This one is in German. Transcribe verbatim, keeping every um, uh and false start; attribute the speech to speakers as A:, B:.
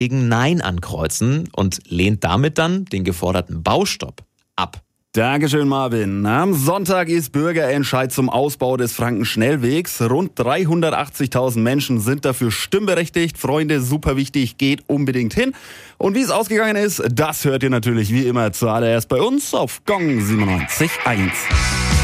A: gegen Nein ankreuzen und lehnt damit dann den geforderten Baustopp ab.
B: Dankeschön, Marvin. Am Sonntag ist Bürgerentscheid zum Ausbau des Frankenschnellwegs. Rund dreihundertachtzigtausend Menschen sind dafür stimmberechtigt. Freunde, super wichtig, geht unbedingt hin. Und wie es ausgegangen ist, das hört ihr natürlich wie immer zuallererst bei uns auf Gong siebenundneunzig Komma eins.